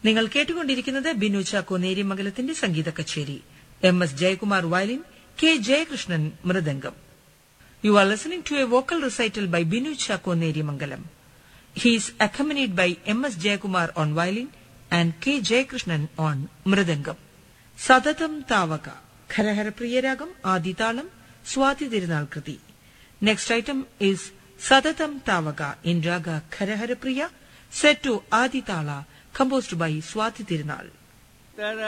നിങ്ങൾ കേട്ടുകൊണ്ടിരിക്കുന്നത് ബിനു ചാക്കോ നേര്യമംഗലത്തിന്റെ സംഗീത കച്ചേരി. MS Jayakumar violin, K. Jayakrishan mridangam. You are listening to a vocal recital by Binu Chakko Nerimangalam. He is accompanied by MS Jayakumar on violin and K. Jayakrishan on mridangam. Sadatam Tavaka, Kharahara Priyaragam, Aditalam, Swati Tirunal Kriti. Next item is Sadatam Tavaka in Raga Kharahara Priya, set to Aditala, composed by Swati Tirunal.